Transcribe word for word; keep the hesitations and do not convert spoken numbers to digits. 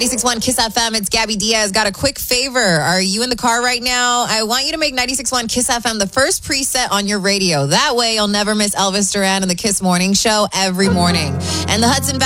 ninety-six point one Kiss F M, it's Gabby Diaz. Got a quick favor. Are you in the car right now? I want you to make ninety-six point one Kiss F M the first preset on your radio. That way you'll never miss Elvis Duran and the Kiss Morning Show every morning. And the Hudson